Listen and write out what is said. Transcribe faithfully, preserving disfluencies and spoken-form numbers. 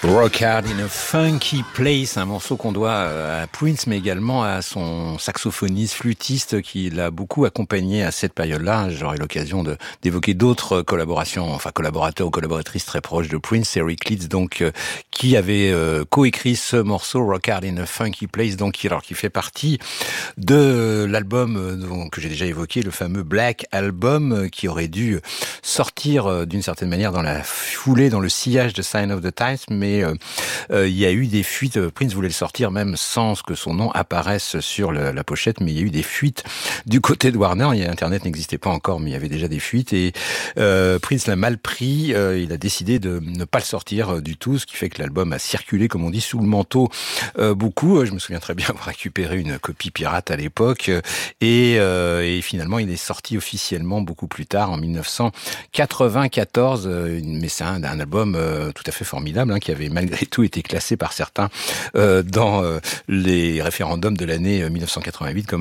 Rock Hard in a Funky Place, un morceau qu'on doit à Prince, mais également à son saxophoniste, flûtiste, qui l'a beaucoup accompagné à cette période-là. J'aurai l'occasion de, d'évoquer d'autres collaborations, enfin collaborateurs ou collaboratrices très proches de Prince, Eric Leeds, donc euh, qui avait euh, coécrit ce morceau Rock Hard in a Funky Place, donc qui, alors qui fait partie de l'album euh, donc, que j'ai déjà évoqué, le fameux Black Album, euh, qui aurait dû sortir euh, d'une certaine manière dans la foulée, dans le sillage de Sign of the Times, mais Euh, euh, il y a eu des fuites. Prince voulait le sortir même sans que son nom apparaisse sur le, la pochette, mais il y a eu des fuites du côté de Warner. Il y a, Internet n'existait pas encore, mais il y avait déjà des fuites et euh, Prince l'a mal pris. Euh, il a décidé de ne pas le sortir du tout, ce qui fait que l'album a circulé, comme on dit, sous le manteau euh, beaucoup. Je me souviens très bien avoir récupéré une copie pirate à l'époque et, euh, et finalement il est sorti officiellement beaucoup plus tard, en dix-neuf cent quatre-vingt-quatorze. Mais c'est un, un album euh, tout à fait formidable, hein, qui avait malgré tout été classé par certains euh, dans euh, les référendums de l'année mille neuf cent quatre-vingt-huit comme